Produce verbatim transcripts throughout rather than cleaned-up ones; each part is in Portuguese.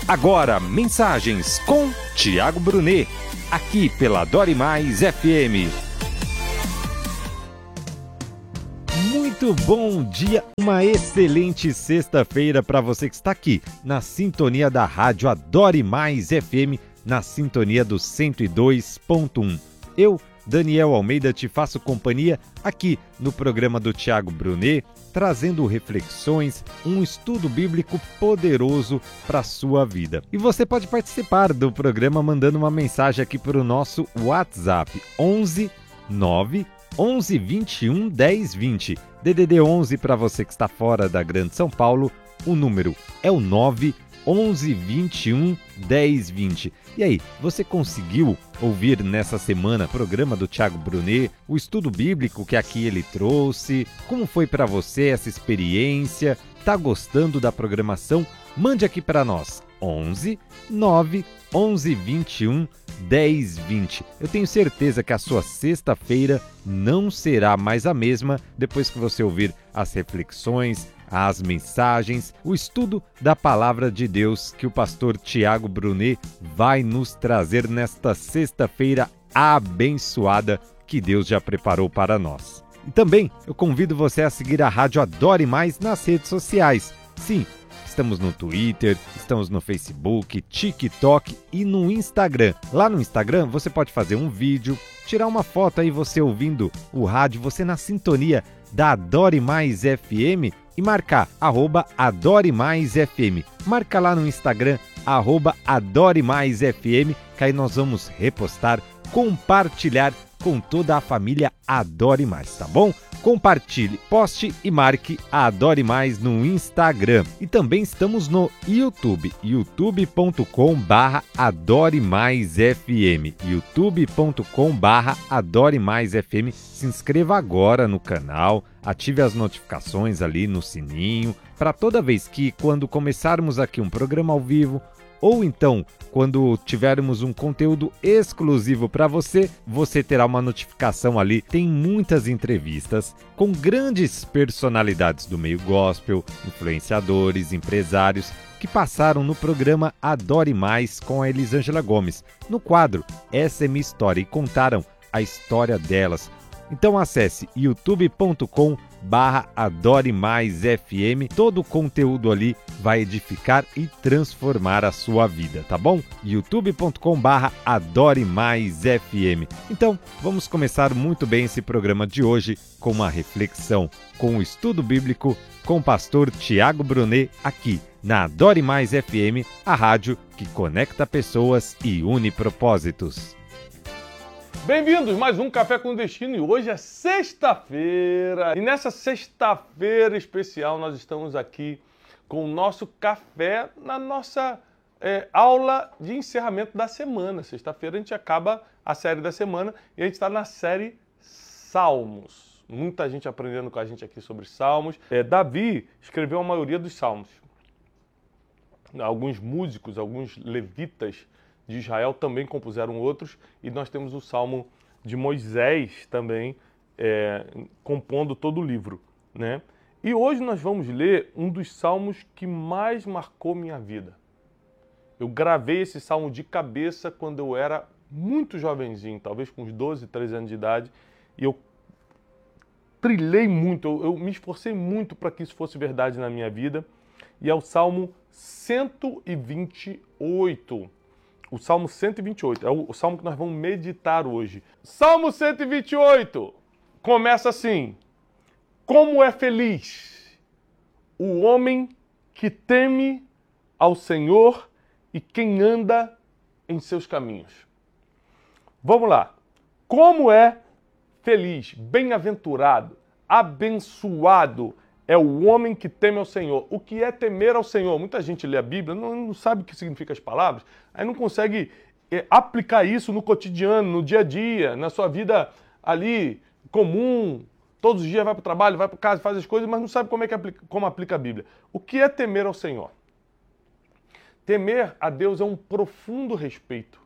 Agora, mensagens com Tiago Brunet, aqui pela Adore Mais F M. Muito bom dia, uma excelente sexta-feira para você que está aqui na sintonia da rádio Adore Mais F M, na sintonia do cento e dois ponto um. Eu, Daniel Almeida, te faço companhia aqui no programa do Tiago Brunet, trazendo reflexões, um estudo bíblico poderoso para a sua vida. E você pode participar do programa mandando uma mensagem aqui para o nosso WhatsApp onze nove onze vinte e um dez vinte. D D D onze para você que está fora da Grande São Paulo, o número é o nove onze vinte e um dez vinte. E aí, você conseguiu ouvir nessa semana o programa do Tiago Brunet, o estudo bíblico que aqui ele trouxe? Como foi para você essa experiência? Tá gostando da programação? Mande aqui para nós, onze nove onze vinte e um dez vinte. Eu tenho certeza que a sua sexta-feira não será mais a mesma depois que você ouvir as reflexões, as mensagens, o estudo da Palavra de Deus que o pastor Tiago Brunet vai nos trazer nesta sexta-feira abençoada que Deus já preparou para nós. E também eu convido você a seguir a Rádio Adore Mais nas redes sociais. Sim, estamos no Twitter, estamos no Facebook, TikTok e no Instagram. Lá no Instagram você pode fazer um vídeo, tirar uma foto aí você ouvindo o rádio, você na sintonia da Adore Mais F M e marcar arroba Adore Mais F M. Marca lá no Instagram, arroba Adore Mais F M, que aí nós vamos repostar, compartilhar com toda a família Adore Mais, tá bom? Compartilhe, poste e marque a Adore Mais no Instagram. E também estamos no YouTube, youtube ponto com barra Adore Mais F M, youtube ponto com barra Adore Mais F M. Se inscreva agora no canal, ative as notificações ali no sininho, para toda vez que quando começarmos aqui um programa ao vivo, ou então, quando tivermos um conteúdo exclusivo para você, você terá uma notificação ali. Tem muitas entrevistas com grandes personalidades do meio gospel, influenciadores, empresários, que passaram no programa Adore Mais com a Elisângela Gomes, no quadro Essa é Minha História, e contaram a história delas. Então acesse youtube ponto com barra Adore Mais F M. Todo o conteúdo ali vai edificar e transformar a sua vida, tá bom? youtube ponto com barra Adore Mais F M. Então, vamos começar muito bem esse programa de hoje com uma reflexão, com o estudo bíblico com o pastor Tiago Brunet aqui na Adore Mais F M, a rádio que conecta pessoas e une propósitos. Bem-vindos, mais um Café com Destino, e hoje é sexta-feira. E nessa sexta-feira especial nós estamos aqui com o nosso café na nossa é, aula de encerramento da semana. Sexta-feira a gente acaba a série da semana e a gente está na série Salmos. Muita gente aprendendo com a gente aqui sobre Salmos. É, Davi escreveu a maioria dos Salmos. Alguns músicos, alguns levitas de Israel também compuseram outros, e nós temos o Salmo de Moisés também é, compondo todo o livro, né? E hoje nós vamos ler um dos salmos que mais marcou minha vida. Eu gravei esse salmo de cabeça quando eu era muito jovenzinho, talvez com uns doze, treze anos de idade, e eu trilhei muito, eu, eu me esforcei muito para que isso fosse verdade na minha vida, e é o Salmo cento e vinte e oito. O Salmo cento e vinte e oito é o salmo que nós vamos meditar hoje. Salmo cento e vinte e oito começa assim: como é feliz o homem que teme ao Senhor e quem anda em seus caminhos. Vamos lá. Como é feliz, bem-aventurado, abençoado é o homem que teme ao Senhor. O que é temer ao Senhor? Muita gente lê a Bíblia, não, não sabe o que significa as palavras, aí não consegue é, aplicar isso no cotidiano, no dia a dia, na sua vida ali comum. Todos os dias vai para o trabalho, vai para casa, faz as coisas, mas não sabe como é que aplica, como aplica a Bíblia. O que é temer ao Senhor? Temer a Deus é um profundo respeito,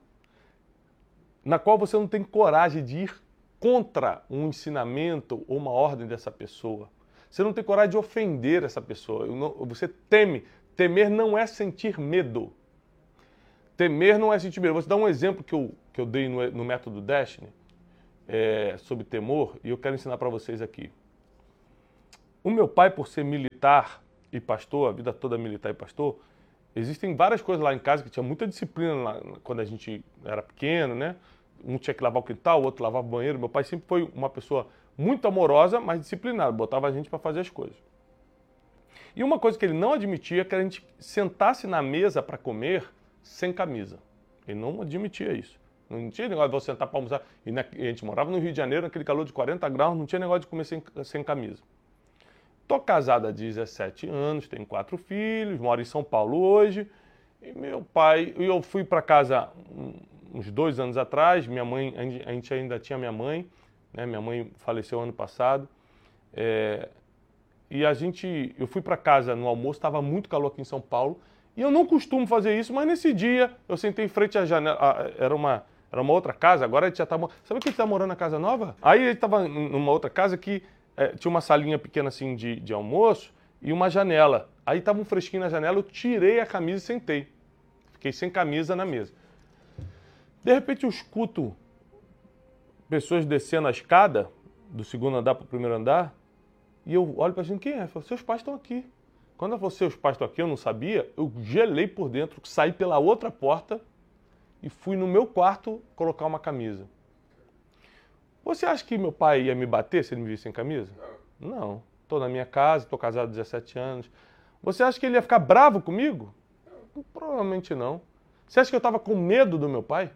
na qual você não tem coragem de ir contra um ensinamento ou uma ordem dessa pessoa. Você não tem coragem de ofender essa pessoa. Você teme. Temer não é sentir medo. Temer não é sentir medo. Vou te dar um exemplo que eu, que eu dei no, no método Destiny, é, sobre temor, e eu quero ensinar para vocês aqui. O meu pai, por ser militar e pastor, a vida toda militar e pastor, existem várias coisas lá em casa que tinha muita disciplina lá, quando a gente era pequeno, né? Um tinha que lavar o quintal, o outro lavava o banheiro. Meu pai sempre foi uma pessoa muito amorosa, mas disciplinada, botava a gente para fazer as coisas. E uma coisa que ele não admitia é que a gente sentasse na mesa para comer sem camisa. Ele não admitia isso. Não tinha negócio de você sentar para almoçar. E, na, e a gente morava no Rio de Janeiro, naquele calor de quarenta graus, não tinha negócio de comer sem, sem camisa. Estou casado há dezessete anos, tenho quatro filhos, moro em São Paulo hoje. E meu pai, eu fui para casa uns dois anos atrás, minha mãe, a gente ainda tinha minha mãe, né? Minha mãe faleceu ano passado. É, e a gente, eu fui para casa no almoço, estava muito calor aqui em São Paulo, e eu não costumo fazer isso, mas nesse dia eu sentei em frente à janela, era uma, era uma outra casa, agora a gente já está... Sabe que ele está morando na casa nova? Aí ele estava numa outra casa que é, tinha uma salinha pequena assim de, de almoço e uma janela. Aí estava um fresquinho na janela, eu tirei a camisa e sentei. Fiquei sem camisa na mesa. De repente eu escuto pessoas descendo a escada do segundo andar para o primeiro andar, e eu olho para a gente, quem é? Eu falo, seus pais estão aqui. Quando eu falei, seus pais estão aqui, eu não sabia, eu gelei por dentro, saí pela outra porta e fui no meu quarto colocar uma camisa. Você acha que meu pai ia me bater se ele me visse sem camisa? Não. Estou na minha casa, estou casado há dezessete anos. Você acha que ele ia ficar bravo comigo? Provavelmente não. Você acha que eu estava com medo do meu pai?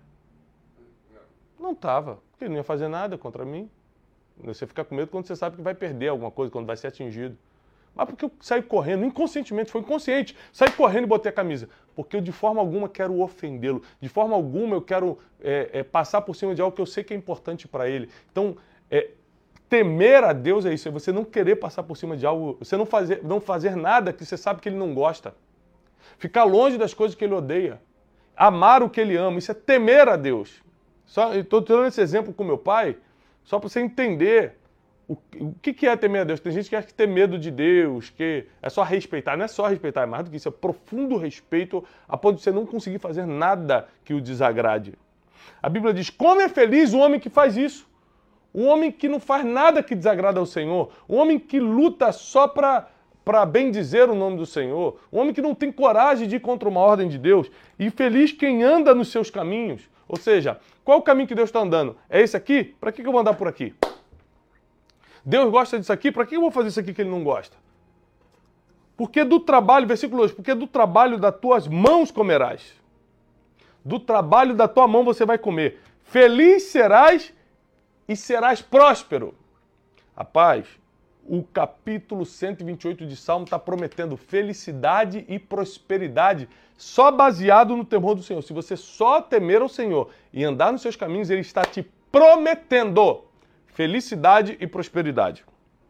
Não estava, porque ele não ia fazer nada contra mim. Você fica com medo quando você sabe que vai perder alguma coisa, quando vai ser atingido. Mas porque eu saí correndo, inconscientemente, foi inconsciente. Saí correndo e botei a camisa. Porque eu de forma alguma quero ofendê-lo. De forma alguma eu quero é, é, passar por cima de algo que eu sei que é importante para ele. Então, é, temer a Deus é isso. É você não querer passar por cima de algo. Você não fazer, não fazer nada que você sabe que ele não gosta. Ficar longe das coisas que ele odeia. Amar o que ele ama. Isso é temer a Deus. Estou dando esse exemplo com meu pai, só para você entender o, o que, que é temer a Deus. Tem gente que acha que tem medo de Deus, que é só respeitar. Não é só respeitar, é mais do que isso. É profundo respeito a ponto de você não conseguir fazer nada que o desagrade. A Bíblia diz, como é feliz o homem que faz isso. O homem que não faz nada que desagrada ao Senhor. O homem que luta só para... para bem dizer o nome do Senhor, um homem que não tem coragem de ir contra uma ordem de Deus, e feliz quem anda nos seus caminhos. Ou seja, qual é o caminho que Deus está andando? É esse aqui? Para que eu vou andar por aqui? Deus gosta disso aqui? Para que eu vou fazer isso aqui que ele não gosta? Porque do trabalho, versículo dois, porque do trabalho das tuas mãos comerás. Do trabalho da tua mão você vai comer. Feliz serás e serás próspero. Rapaz, o capítulo cento e vinte e oito de Salmo está prometendo felicidade e prosperidade só baseado no temor do Senhor. Se você só temer ao Senhor e andar nos seus caminhos, ele está te prometendo felicidade e prosperidade.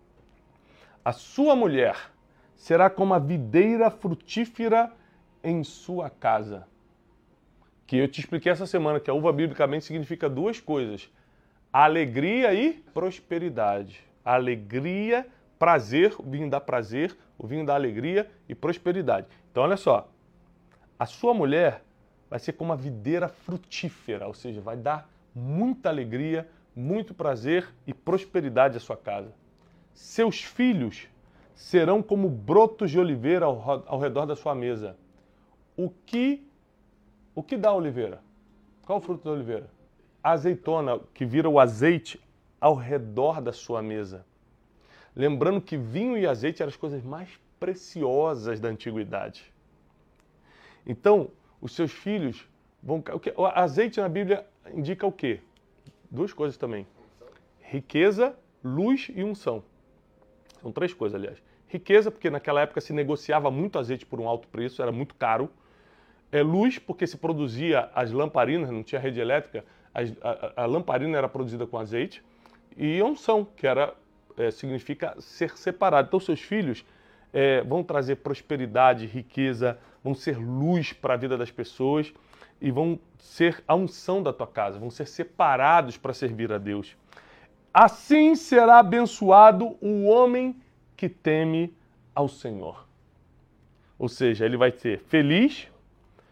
A sua mulher será como a videira frutífera em sua casa. Que eu te expliquei essa semana que a uva biblicamente significa duas coisas: alegria e prosperidade. Alegria, prazer, o vinho dá prazer, o vinho dá alegria e prosperidade. Então, olha só, a sua mulher vai ser como uma videira frutífera, ou seja, vai dar muita alegria, muito prazer e prosperidade à sua casa. Seus filhos serão como brotos de oliveira ao, ao redor da sua mesa. O que, o que dá a oliveira? Qual é o fruto da oliveira? A azeitona, que vira o azeite ao redor da sua mesa. Lembrando que vinho e azeite eram as coisas mais preciosas da antiguidade. Então, os seus filhos vão... O azeite na Bíblia indica o quê? Duas coisas também. Riqueza, luz e unção. São três coisas, aliás. Riqueza, porque naquela época se negociava muito azeite por um alto preço, era muito caro. É luz, porque se produzia as lamparinas, não tinha rede elétrica, a, a, a lamparina era produzida com azeite. E unção, que era, é, significa ser separado. Então, seus filhos é, vão trazer prosperidade, riqueza, vão ser luz para a vida das pessoas e vão ser a unção da tua casa, vão ser separados para servir a Deus. Assim será abençoado o homem que teme ao Senhor. Ou seja, ele vai ser feliz,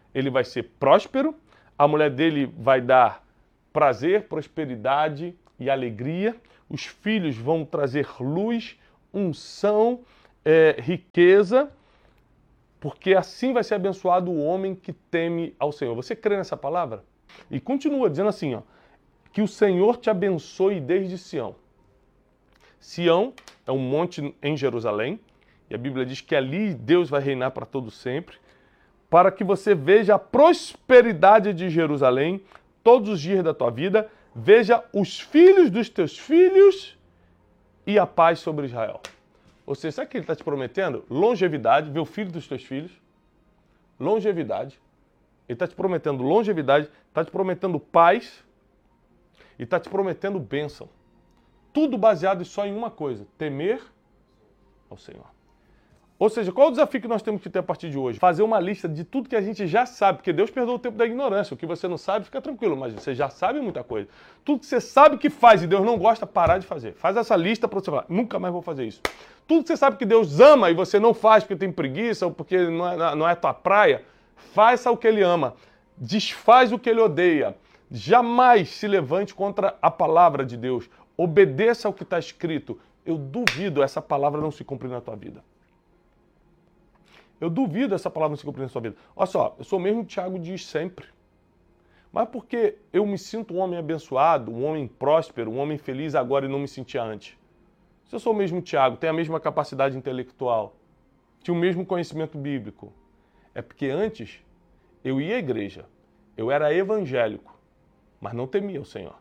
ele vai ser próspero, a mulher dele vai dar prazer, prosperidade e alegria, os filhos vão trazer luz, unção, é, riqueza, porque assim vai ser abençoado o homem que teme ao Senhor. Você crê nessa palavra? E continua dizendo assim, ó, que o Senhor te abençoe desde Sião. Sião é um monte em Jerusalém, e a Bíblia diz que ali Deus vai reinar para todo sempre, para que você veja a prosperidade de Jerusalém todos os dias da tua vida, veja os filhos dos teus filhos e a paz sobre Israel. Ou seja, sabe o que ele está te prometendo? Longevidade, ver o filho dos teus filhos, longevidade. Ele está te prometendo longevidade, está te prometendo paz e está te prometendo bênção. Tudo baseado só em uma coisa, temer ao Senhor. Ou seja, qual é o desafio que nós temos que ter a partir de hoje? Fazer uma lista de tudo que a gente já sabe, porque Deus perdoa o tempo da ignorância. O que você não sabe, fica tranquilo, mas você já sabe muita coisa. Tudo que você sabe que faz e Deus não gosta, parar de fazer. Faz essa lista para você falar, nunca mais vou fazer isso. Tudo que você sabe que Deus ama e você não faz porque tem preguiça ou porque não é, não é tua praia, faça o que Ele ama. Desfaz o que Ele odeia. Jamais se levante contra a palavra de Deus. Obedeça ao que está escrito. Eu duvido essa palavra não se cumprir na tua vida. Eu duvido essa palavra não se cumprir na sua vida. Olha só, eu sou o mesmo Tiago diz sempre. Mas porque eu me sinto um homem abençoado, um homem próspero, um homem feliz agora e não me sentia antes? Se eu sou o mesmo Tiago, tenho a mesma capacidade intelectual, tinha o mesmo conhecimento bíblico, é porque antes eu ia à igreja, eu era evangélico, mas não temia o Senhor.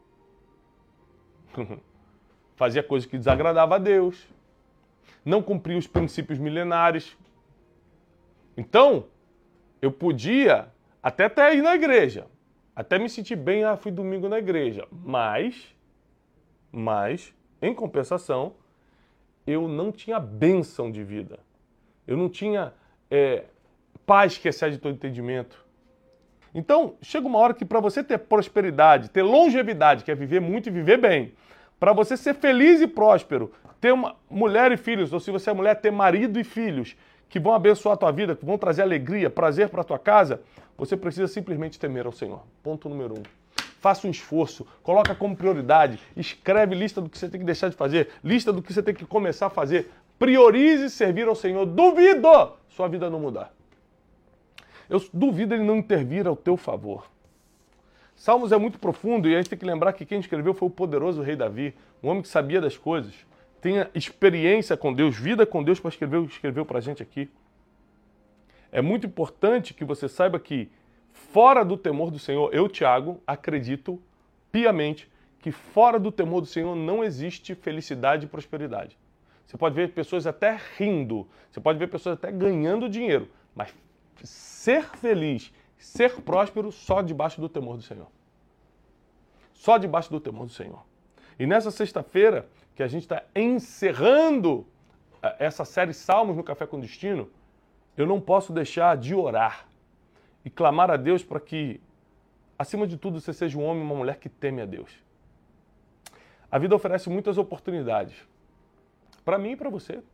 Fazia coisas que desagradavam a Deus, não cumpria os princípios milenares. Então, eu podia até até ir na igreja, até me sentir bem, ah, fui domingo na igreja, mas, mas, em compensação, eu não tinha bênção de vida, eu não tinha é, paz que excede todo entendimento. Então, chega uma hora que para você ter prosperidade, ter longevidade, que é viver muito e viver bem, para você ser feliz e próspero, ter uma mulher e filhos, ou se você é mulher, ter marido e filhos, que vão abençoar a tua vida, que vão trazer alegria, prazer para a tua casa, você precisa simplesmente temer ao Senhor. Ponto número um. Faça um esforço, coloca como prioridade, escreve lista do que você tem que deixar de fazer, lista do que você tem que começar a fazer. Priorize servir ao Senhor. Duvido sua vida não mudar. Eu duvido Ele não intervir ao teu favor. Salmos é muito profundo e a gente tem que lembrar que quem escreveu foi o poderoso rei Davi, um homem que sabia das coisas, tenha experiência com Deus, vida com Deus para escrever o que escreveu para a gente aqui. É muito importante que você saiba que, fora do temor do Senhor, eu, Tiago, acredito piamente que fora do temor do Senhor não existe felicidade e prosperidade. Você pode ver pessoas até rindo, você pode ver pessoas até ganhando dinheiro, mas ser feliz, ser próspero só debaixo do temor do Senhor. Só debaixo do temor do Senhor. E nessa sexta-feira, que a gente está encerrando essa série Salmos no Café com Destino, eu não posso deixar de orar e clamar a Deus para que, acima de tudo, você seja um homem e uma mulher que teme a Deus. A vida oferece muitas oportunidades, para mim e para você.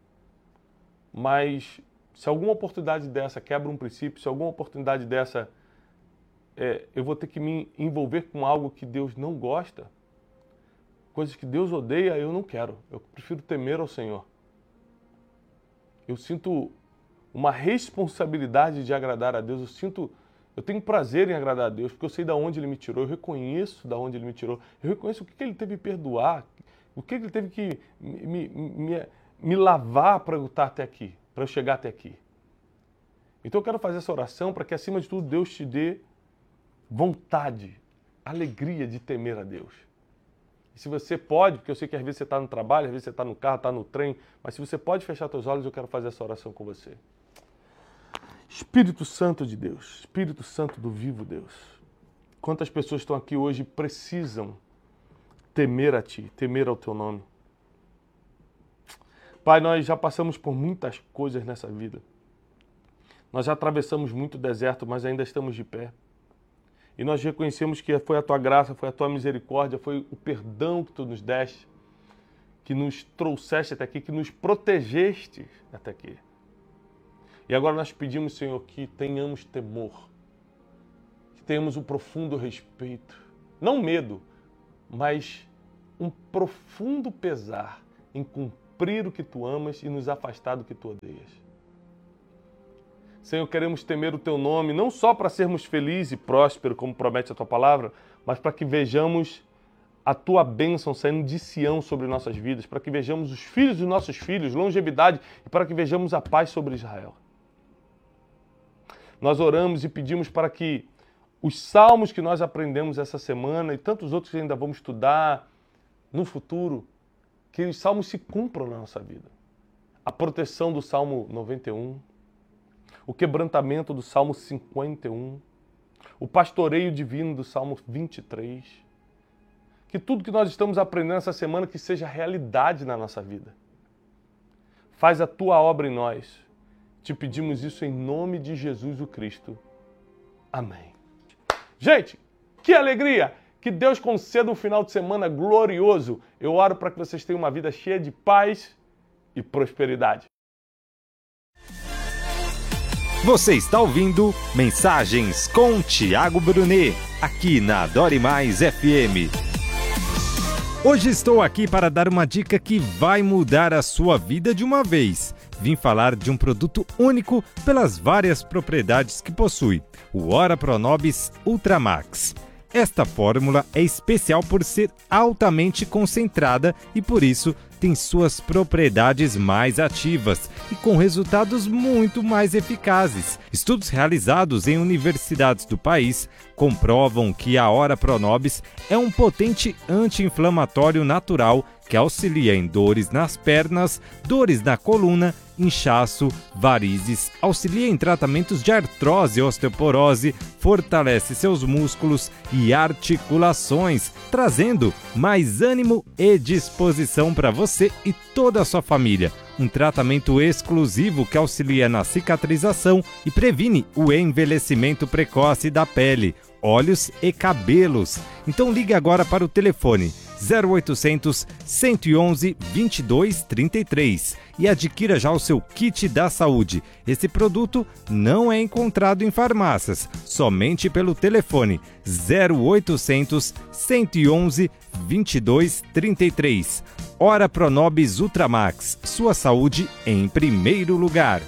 Mas se alguma oportunidade dessa quebra um princípio, se alguma oportunidade dessa é, eu vou ter que me envolver com algo que Deus não gosta, coisas que Deus odeia, eu não quero. Eu prefiro temer ao Senhor. Eu sinto uma responsabilidade de agradar a Deus. Eu sinto, eu tenho prazer em agradar a Deus, porque eu sei de onde Ele me tirou, eu reconheço de onde Ele me tirou, eu reconheço o que Ele teve que perdoar, o que Ele teve que me, me, me lavar para eu estar até aqui, para eu chegar até aqui. Então eu quero fazer essa oração para que, acima de tudo, Deus te dê vontade, alegria de temer a Deus. Se você pode, porque eu sei que às vezes você está no trabalho, às vezes você está no carro, está no trem, mas se você pode fechar seus olhos, eu quero fazer essa oração com você. Espírito Santo de Deus, Espírito Santo do vivo Deus, quantas pessoas estão aqui hoje e precisam temer a Ti, temer ao Teu nome. Pai, nós já passamos por muitas coisas nessa vida. Nós já atravessamos muito deserto, mas ainda estamos de pé. E nós reconhecemos que foi a Tua graça, foi a Tua misericórdia, foi o perdão que Tu nos deste, que nos trouxeste até aqui, que nos protegeste até aqui. E agora nós pedimos, Senhor, que tenhamos temor, que tenhamos um profundo respeito, não medo, mas um profundo pesar em cumprir o que Tu amas e nos afastar do que Tu odeias. Senhor, queremos temer o Teu nome, não só para sermos felizes e prósperos, como promete a Tua palavra, mas para que vejamos a Tua bênção saindo de Sião sobre nossas vidas, para que vejamos os filhos dos nossos filhos, longevidade, e para que vejamos a paz sobre Israel. Nós oramos e pedimos para que os salmos que nós aprendemos essa semana e tantos outros que ainda vamos estudar no futuro, que os salmos se cumpram na nossa vida. A proteção do Salmo noventa e um, o quebrantamento do Salmo cinquenta e um, o pastoreio divino do Salmo vinte e três. Que tudo que nós estamos aprendendo essa semana que seja realidade na nossa vida. Faz a Tua obra em nós. Te pedimos isso em nome de Jesus o Cristo. Amém. Gente, que alegria! Que Deus conceda um final de semana glorioso. Eu oro para que vocês tenham uma vida cheia de paz e prosperidade. Você está ouvindo Mensagens com Tiago Brunet, aqui na Adore Mais F M. Hoje estou aqui para dar uma dica que vai mudar a sua vida de uma vez. Vim falar de um produto único pelas várias propriedades que possui, o Ora Pronobis Ultramax. Esta fórmula é especial por ser altamente concentrada e por isso tem suas propriedades mais ativas e com resultados muito mais eficazes. Estudos realizados em universidades do país comprovam que a Ora Pronobis é um potente anti-inflamatório natural que auxilia em dores nas pernas, dores na coluna, inchaço, varizes, auxilia em tratamentos de artrose e osteoporose, fortalece seus músculos e articulações, trazendo mais ânimo e disposição para você e toda a sua família. Um tratamento exclusivo que auxilia na cicatrização e previne o envelhecimento precoce da pele, olhos e cabelos. Então ligue agora para o telefone zero oitocentos, cento e onze, vinte e dois, trinta e três e adquira já o seu kit da saúde. Esse produto não é encontrado em farmácias, somente pelo telefone zero oitocentos, cento e onze, vinte e dois, trinta e três. Ora Pronobis Ultramax, sua saúde em primeiro lugar.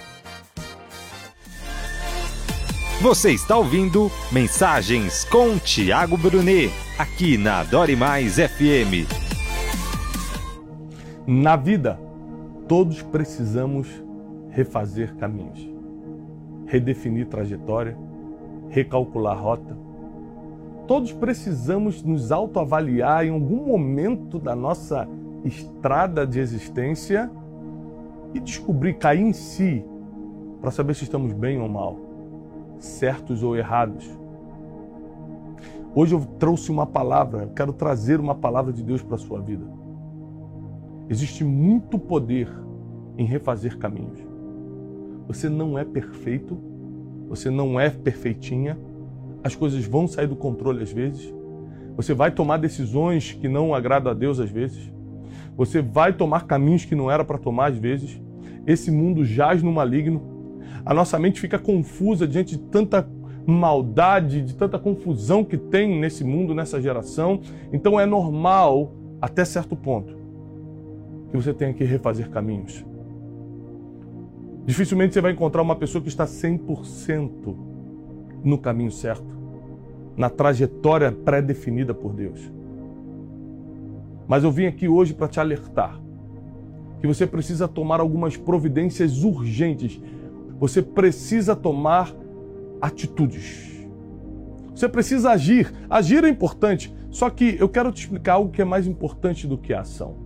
Você está ouvindo Mensagens com Tiago Brunet, aqui na Adore Mais F M. Na vida, todos precisamos refazer caminhos, redefinir trajetória, recalcular rota. Todos precisamos nos autoavaliar em algum momento da nossa estrada de existência e descobrir, cair em si, para saber se estamos bem ou mal, certos ou errados. Hoje eu trouxe uma palavra, eu quero trazer uma palavra de Deus para a sua vida. Existe muito poder em refazer caminhos. Você não é perfeito, você não é perfeitinha, as coisas vão sair do controle às vezes, você vai tomar decisões que não agradam a Deus às vezes, você vai tomar caminhos que não era para tomar às vezes, esse mundo jaz no maligno, a nossa mente fica confusa diante de tanta maldade, de tanta confusão que tem nesse mundo, nessa geração. Então é normal, até certo ponto, que você tenha que refazer caminhos. Dificilmente você vai encontrar uma pessoa que está cem por cento no caminho certo, na trajetória pré-definida por Deus. Mas eu vim aqui hoje para te alertar que você precisa tomar algumas providências urgentes. Você precisa tomar atitudes. Você precisa agir. Agir é importante, só que eu quero te explicar algo que é mais importante do que a ação.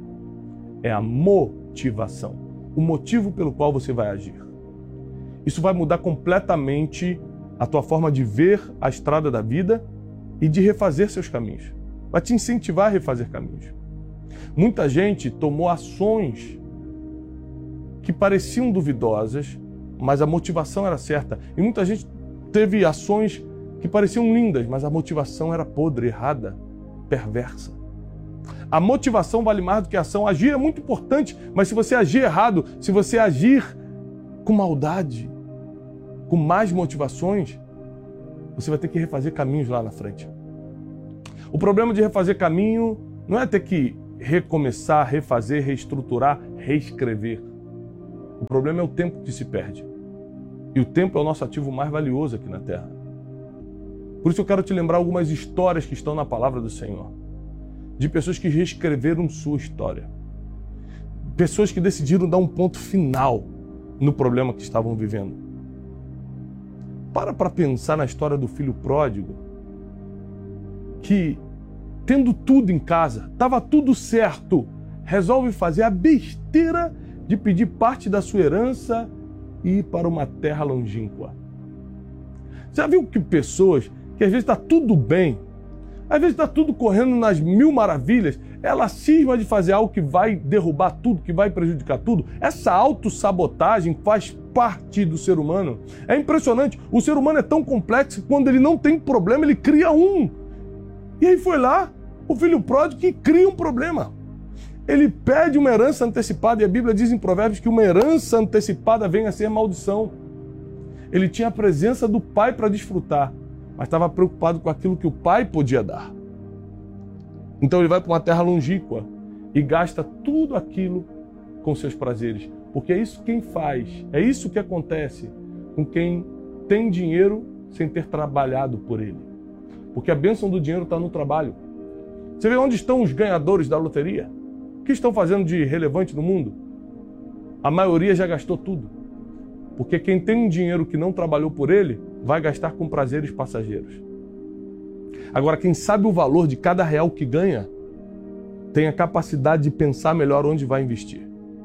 É a motivação, o motivo pelo qual você vai agir. Isso vai mudar completamente a tua forma de ver a estrada da vida e de refazer seus caminhos. Vai te incentivar a refazer caminhos. Muita gente tomou ações que pareciam duvidosas, mas a motivação era certa. E muita gente teve ações que pareciam lindas, mas a motivação era podre, errada, perversa. A motivação vale mais do que a ação. Agir é muito importante, mas se você agir errado, se você agir com maldade, com más motivações, você vai ter que refazer caminhos lá na frente. O problema de refazer caminho não é ter que recomeçar, refazer, reestruturar, reescrever. O problema é o tempo que se perde. E o tempo é o nosso ativo mais valioso aqui na Terra. Por isso eu quero te lembrar algumas histórias que estão na palavra do Senhor. De pessoas que reescreveram sua história. Pessoas que decidiram dar um ponto final no problema que estavam vivendo. Para para pensar na história do filho pródigo, que tendo tudo em casa, estava tudo certo, resolve fazer a besteira de pedir parte da sua herança e ir para uma terra longínqua. Já viu que pessoas que às vezes está tudo bem, às vezes está tudo correndo nas mil maravilhas, ela cisma de fazer algo que vai derrubar tudo, que vai prejudicar tudo. Essa autossabotagem faz parte do ser humano. É impressionante, o ser humano é tão complexo que quando ele não tem problema, ele cria um. E aí foi lá o filho pródigo que cria um problema. Ele pede uma herança antecipada, e a Bíblia diz em Provérbios que uma herança antecipada vem a ser maldição. Ele tinha a presença do pai para desfrutar, mas estava preocupado com aquilo que o pai podia dar. Então ele vai para uma terra longínqua e gasta tudo aquilo com seus prazeres. Porque é isso quem faz, é isso que acontece com quem tem dinheiro sem ter trabalhado por ele. Porque a bênção do dinheiro está no trabalho. Você vê onde estão os ganhadores da loteria? O que estão fazendo de relevante no mundo? A maioria já gastou tudo. Porque quem tem um dinheiro que não trabalhou por ele, vai gastar com prazeres passageiros. Agora, quem sabe o valor de cada real que ganha, tem a capacidade de pensar melhor onde vai investir.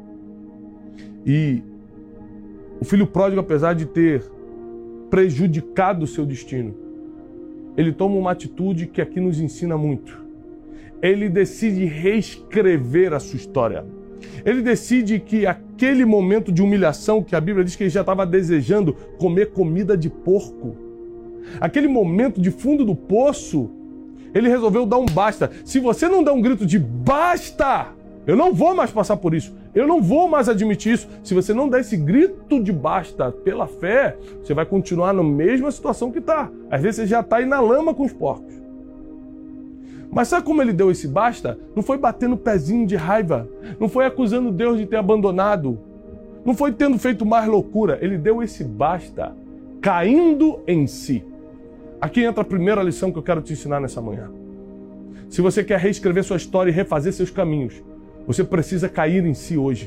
E o filho pródigo, apesar de ter prejudicado o seu destino, ele toma uma atitude que aqui nos ensina muito. Ele decide reescrever a sua história. Ele decide que aquele momento de humilhação, que a Bíblia diz que ele já estava desejando comer comida de porco, aquele momento de fundo do poço, ele resolveu dar um basta. Se você não der um grito de basta, eu não vou mais passar por isso, eu não vou mais admitir isso. Se você não der esse grito de basta pela fé, você vai continuar na mesma situação que está. Às vezes você já está aí na lama com os porcos. Mas sabe como ele deu esse basta? Não foi batendo pezinho de raiva, não foi acusando Deus de ter abandonado, não foi tendo feito mais loucura. Ele deu esse basta caindo em si. Aqui entra a primeira lição que eu quero te ensinar nessa manhã. Se você quer reescrever sua história e refazer seus caminhos, você precisa cair em si hoje.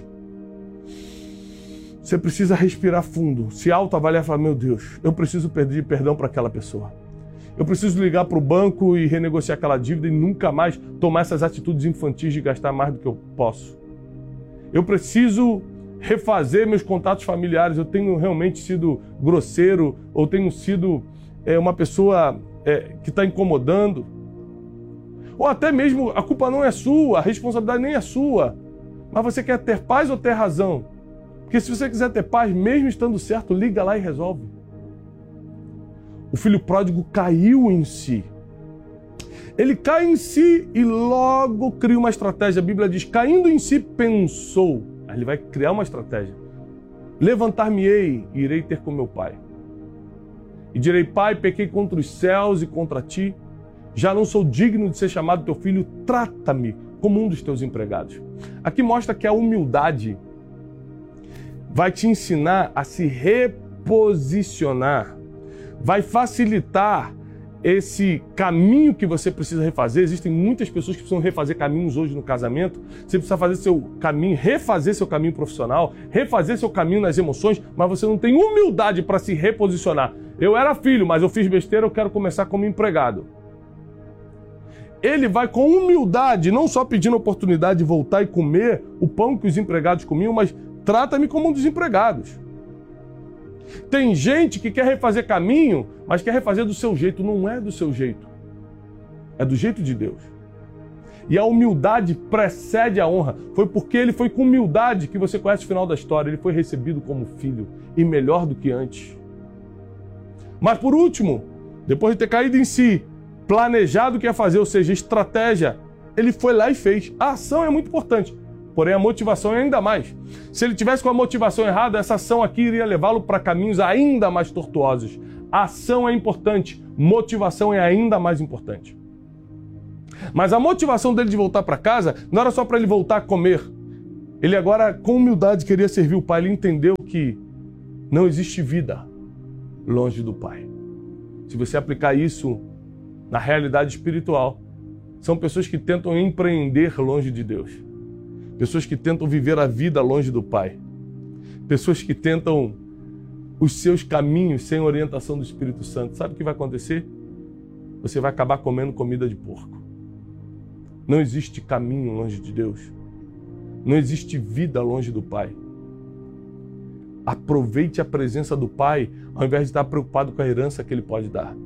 Você precisa respirar fundo, se autoavaliar e falar: meu Deus, eu preciso pedir perdão para aquela pessoa. Eu preciso ligar para o banco e renegociar aquela dívida e nunca mais tomar essas atitudes infantis de gastar mais do que eu posso. Eu preciso refazer meus contatos familiares. Eu tenho realmente sido grosseiro ou tenho sido é, uma pessoa é, que está incomodando. Ou até mesmo a culpa não é sua, a responsabilidade nem é sua. Mas você quer ter paz ou ter razão? Porque se você quiser ter paz, mesmo estando certo, liga lá e resolve. O filho pródigo caiu em si. Ele cai em si e logo cria uma estratégia. A Bíblia diz: caindo em si, pensou. Aí ele vai criar uma estratégia. Levantar-me-ei e irei ter com meu pai. E direi: pai, pequei contra os céus e contra ti. Já não sou digno de ser chamado teu filho. Trata-me como um dos teus empregados. Aqui mostra que a humildade vai te ensinar a se reposicionar. Vai facilitar esse caminho que você precisa refazer. Existem muitas pessoas que precisam refazer caminhos hoje no casamento. Você precisa fazer seu caminho, refazer seu caminho profissional, refazer seu caminho nas emoções, mas você não tem humildade para se reposicionar. Eu era filho, mas eu fiz besteira, eu quero começar como empregado. Ele vai com humildade, não só pedindo a oportunidade de voltar e comer o pão que os empregados comiam, mas trata-me como um dos empregados. Tem gente que quer refazer caminho, mas quer refazer do seu jeito. Não é do seu jeito. É do jeito de Deus. E a humildade precede a honra. Foi porque ele foi com humildade que você conhece o final da história. Ele foi recebido como filho e melhor do que antes. Mas por último, depois de ter caído em si, planejado o que ia fazer, ou seja, estratégia, ele foi lá e fez. A ação é muito importante, porém a motivação é ainda mais. Se ele tivesse com a motivação errada, essa ação aqui iria levá-lo para caminhos ainda mais tortuosos. A ação é importante, motivação é ainda mais importante. Mas a motivação dele de voltar para casa não era só para ele voltar a comer. Ele agora, com humildade, queria servir o Pai. Ele entendeu que não existe vida longe do Pai. Se você aplicar isso na realidade espiritual, são pessoas que tentam empreender longe de Deus. Pessoas que tentam viver a vida longe do Pai. Pessoas que tentam os seus caminhos sem orientação do Espírito Santo. Sabe o que vai acontecer? Você vai acabar comendo comida de porco. Não existe caminho longe de Deus. Não existe vida longe do Pai. Aproveite a presença do Pai ao invés de estar preocupado com a herança que Ele pode dar.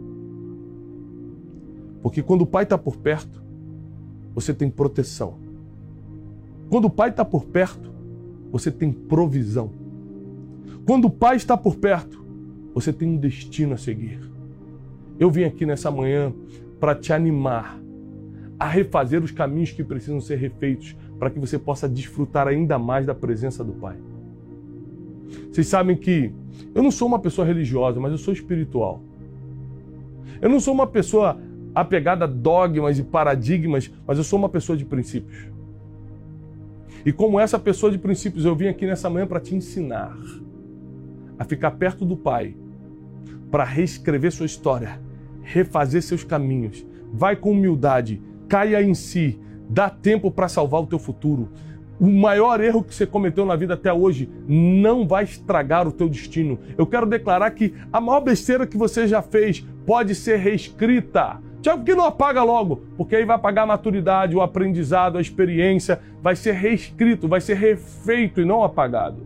Porque quando o Pai está por perto, você tem proteção. Quando o Pai está por perto, você tem provisão. Quando o Pai está por perto, você tem um destino a seguir. Eu vim aqui nessa manhã para te animar a refazer os caminhos que precisam ser refeitos para que você possa desfrutar ainda mais da presença do Pai. Vocês sabem que eu não sou uma pessoa religiosa, mas eu sou espiritual. Eu não sou uma pessoa apegada a dogmas e paradigmas, mas eu sou uma pessoa de princípios. E como essa pessoa de princípios, eu vim aqui nessa manhã para te ensinar a ficar perto do Pai, para reescrever sua história, refazer seus caminhos. Vai com humildade, caia em si, dá tempo para salvar o teu futuro. O maior erro que você cometeu na vida até hoje não vai estragar o teu destino. Eu quero declarar que a maior besteira que você já fez pode ser reescrita. Tiago, por que não apaga logo? Porque aí vai apagar a maturidade, o aprendizado, a experiência. Vai ser reescrito, vai ser refeito e não apagado.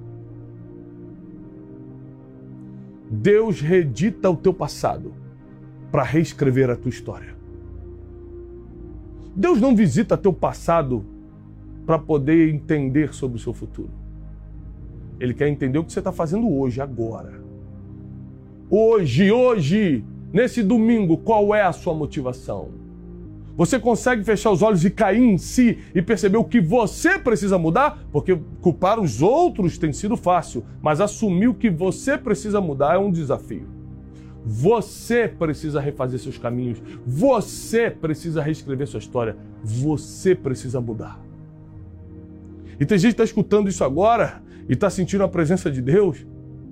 Deus reedita o teu passado para reescrever a tua história. Deus não visita teu passado para poder entender sobre o seu futuro. Ele quer entender o que você está fazendo hoje, agora. Hoje, hoje, nesse domingo, qual é a sua motivação? Você consegue fechar os olhos e cair em si e perceber o que você precisa mudar? Porque culpar os outros tem sido fácil, mas assumir o que você precisa mudar é um desafio. Você precisa refazer seus caminhos. Você precisa reescrever sua história. Você precisa mudar. E tem gente que está escutando isso agora e está sentindo a presença de Deus.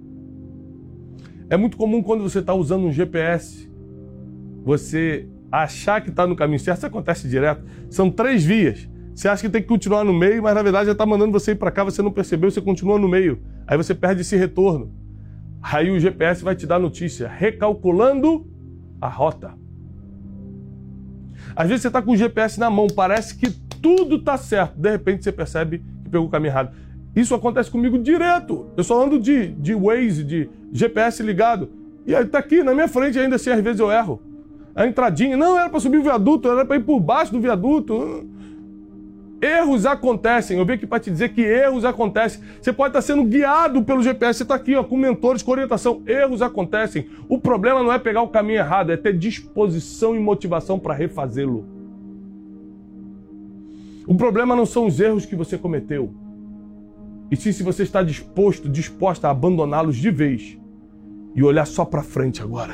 É muito comum quando você está usando um G P S, você achar que está no caminho certo. Isso acontece direto. São três vias. Você acha que tem que continuar no meio, mas na verdade já está mandando você ir para cá, você não percebeu, você continua no meio. Aí você perde esse retorno. Aí o G P S vai te dar notícia, recalculando a rota. Às vezes você está com o G P S na mão, parece que tudo está certo. De repente você percebe que pegou o caminho errado. Isso acontece comigo direto. Eu só ando de, de Waze, de G P S ligado. E ele está aqui na minha frente ainda assim, às vezes eu erro. A entradinha, não era para subir o viaduto, era para ir por baixo do viaduto. Erros acontecem. Eu vim aqui para te dizer que erros acontecem. Você pode estar sendo guiado pelo G P S, você está aqui ó, com mentores, com orientação. Erros acontecem. O problema não é pegar o caminho errado, é ter disposição e motivação para refazê-lo. O problema não são os erros que você cometeu, e sim se você está disposto, disposta a abandoná-los de vez e olhar só para frente agora.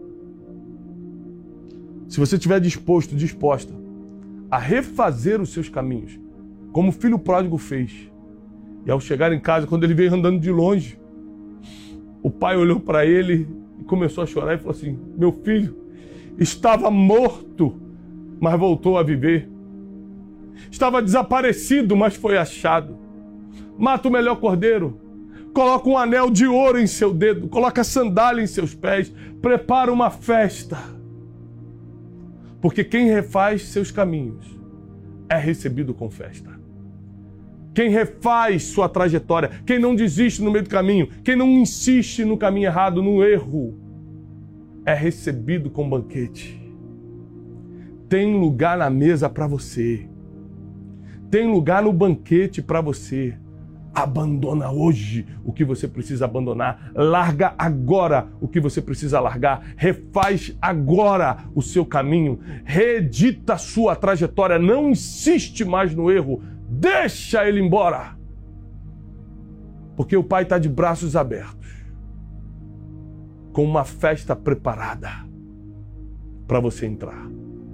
Se você estiver disposto, disposta a refazer os seus caminhos, como o filho pródigo fez. E ao chegar em casa, quando ele veio andando de longe, o pai olhou para ele e começou a chorar e falou assim: meu filho estava morto, mas voltou a viver. Estava desaparecido, mas foi achado. Mata o melhor cordeiro, coloca um anel de ouro em seu dedo, coloca sandália em seus pés, prepara uma festa. Porque quem refaz seus caminhos é recebido com festa. Quem refaz sua trajetória, quem não desiste no meio do caminho, quem não insiste no caminho errado, no erro, é recebido com banquete. Tem lugar na mesa para você. Tem lugar no banquete para você. Abandona hoje o que você precisa abandonar. Larga agora o que você precisa largar. Refaz agora o seu caminho. Reedita a sua trajetória. Não insiste mais no erro. Deixa ele embora. Porque o pai está de braços abertos, com uma festa preparada para você entrar.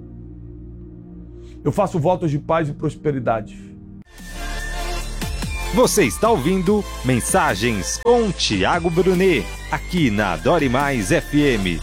Eu faço votos de paz e prosperidade. Você está ouvindo Mensagens com Tiago Brunet, aqui na Adore Mais F M.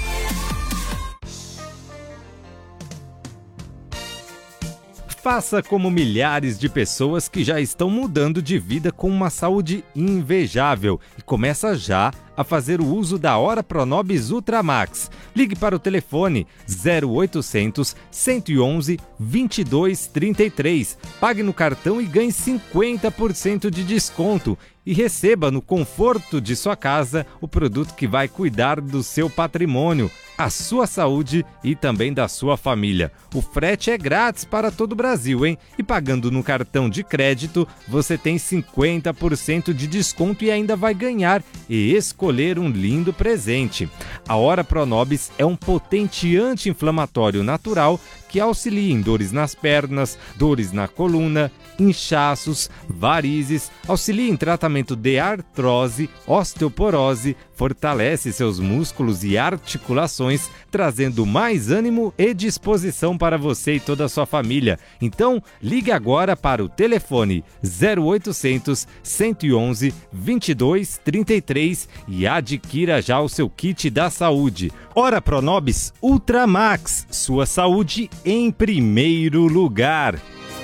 Faça como milhares de pessoas que já estão mudando de vida com uma saúde invejável e começa já a fazer o uso da Ora Pronobis Ultra Max. Ligue para o telefone zero oitocentos, cento e onze, vinte e dois, trinta e três. Pague no cartão e ganhe cinquenta por cento de desconto. E receba no conforto de sua casa o produto que vai cuidar do seu patrimônio, a sua saúde e também da sua família. O frete é grátis para todo o Brasil, hein? E pagando no cartão de crédito, você tem cinquenta por cento de desconto e ainda vai ganhar e escolher um lindo presente. A Ora Pronobis é um potente anti-inflamatório natural que auxilia em dores nas pernas, dores na coluna, inchaços, varizes, auxilia em tratamento de artrose, osteoporose, fortalece seus músculos e articulações, trazendo mais ânimo e disposição para você e toda a sua família. Então, ligue agora para o telefone zero oitocentos, cento e onze, vinte e dois, trinta e três e adquira já o seu kit da saúde. Ora Pronobis Ultra Max, sua saúde em primeiro lugar.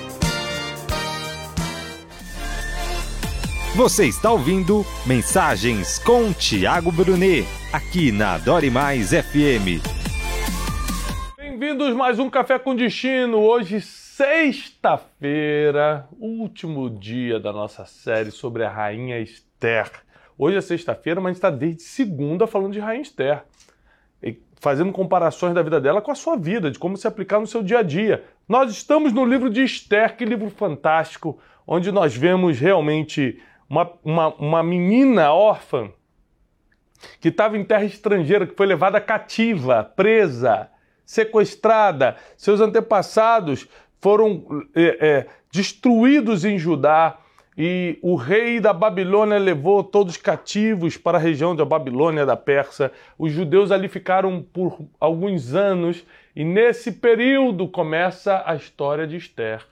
Você está ouvindo Mensagens com Tiago Brunet, aqui na Adore Mais F M. Bem-vindos a mais um Café com Destino. Hoje, sexta-feira, último dia da nossa série sobre a Rainha Esther. Hoje é sexta-feira, mas a gente está desde segunda falando de Rainha Esther, fazendo comparações da vida dela com a sua vida, de como se aplicar no seu dia a dia. Nós estamos no livro de Esther, que livro fantástico, onde nós vemos realmente uma, uma, uma menina órfã que estava em terra estrangeira, que foi levada cativa, presa, sequestrada. Seus antepassados foram é, é, destruídos em Judá e o rei da Babilônia levou todos cativos para a região da Babilônia, da Pérsia. Os judeus ali ficaram por alguns anos e nesse período começa a história de Esther.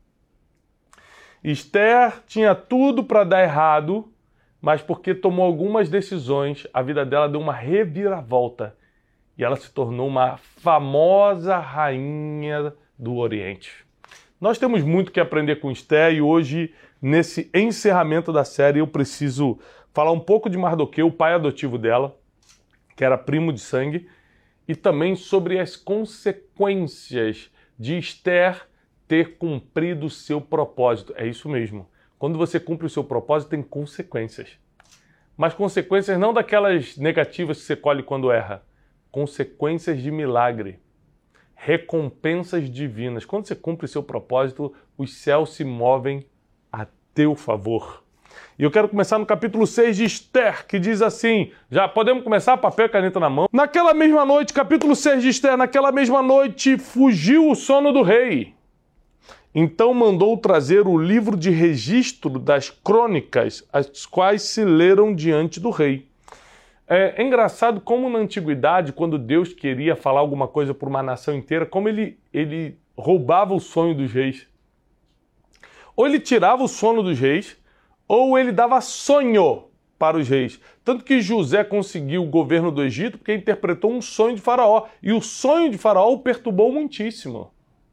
Esther tinha tudo para dar errado, mas porque tomou algumas decisões, a vida dela deu uma reviravolta e ela se tornou uma famosa rainha do Oriente. Nós temos muito que aprender com Esther e hoje, nesse encerramento da série, eu preciso falar um pouco de Mardoqueu, o pai adotivo dela, que era primo de sangue, e também sobre as consequências de Esther ter cumprido o seu propósito. É isso mesmo. Quando você cumpre o seu propósito, tem consequências. Mas consequências não daquelas negativas que você colhe quando erra. Consequências de milagre. Recompensas divinas. Quando você cumpre o seu propósito, os céus se movem a teu favor. E eu quero começar no capítulo seis de Esther, que diz assim, já podemos começar, papel e caneta na mão. Naquela mesma noite, capítulo seis de Esther, naquela mesma noite fugiu o sono do rei. Então mandou trazer o livro de registro das crônicas, as quais se leram diante do rei. É engraçado como na antiguidade, quando Deus queria falar alguma coisa para uma nação inteira, como ele, ele roubava o sonho dos reis. Ou ele tirava o sono dos reis, ou ele dava sonho para os reis. Tanto que José conseguiu o governo do Egito porque interpretou um sonho de Faraó. E o sonho de Faraó o perturbou muitíssimo.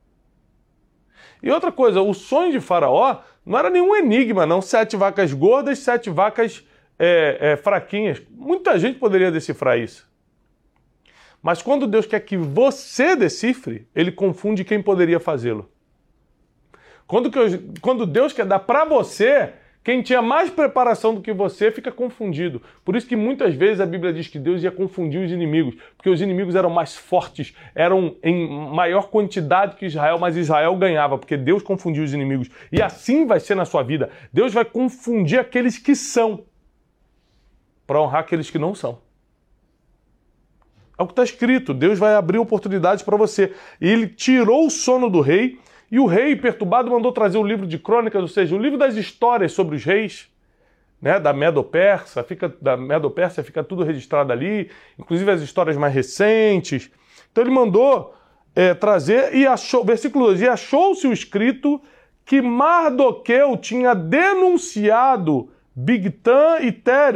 E outra coisa, o sonho de Faraó não era nenhum enigma, não. Sete vacas gordas, sete vacas é, é, fraquinhas. Muita gente poderia decifrar isso. Mas quando Deus quer que você decifre, ele confunde quem poderia fazê-lo. Quando, quando Deus quer dar para você, quem tinha mais preparação do que você fica confundido. Por isso que muitas vezes a Bíblia diz que Deus ia confundir os inimigos, porque os inimigos eram mais fortes, eram em maior quantidade que Israel, mas Israel ganhava, porque Deus confundiu os inimigos. E assim vai ser na sua vida. Deus vai confundir aqueles que são, para honrar aqueles que não são. É o que está escrito. Deus vai abrir oportunidades para você. E ele tirou o sono do rei E o rei, perturbado, mandou trazer o livro de crônicas, ou seja, o livro das histórias sobre os reis, né, da Medo-Persa, fica, da Medo-Pérsia fica tudo registrado ali, inclusive as histórias mais recentes. Então ele mandou é, trazer, e achou, versículo dois, e achou-se o escrito que Mardoqueu tinha denunciado Bigtan e Teres,